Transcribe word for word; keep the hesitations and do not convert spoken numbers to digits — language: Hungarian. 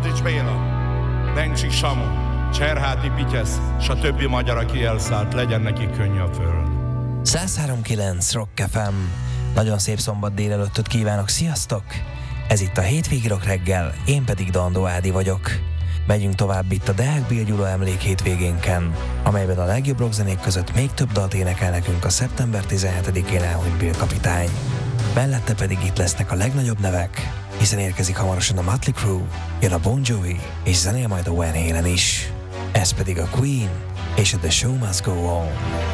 Matics Béla, Bencsik Samu, Cserháti Pityesz, s a többi magyar, aki elszállt, legyen neki könnyű a föld. száz három kilenc Rock ef em. Nagyon szép szombat délelőttöt kívánok, sziasztok! Ez itt a Hétvégi Rock reggel, én pedig Dandó Ádi vagyok. Megyünk tovább itt a Deák Bill Gyula emlék hétvégénken, amelyben a legjobb rockzenék között még több dalt énekel nekünk a szeptember tizenhetedikén elhunyt Bill kapitány. Mellette pedig itt lesznek a legnagyobb nevek, hiszen érkezik hamarosan a Mötley Crüe, jön a Bon Jovi, és zenél majd a Van Halen is. Ez pedig a Queen és a The Show Must Go On.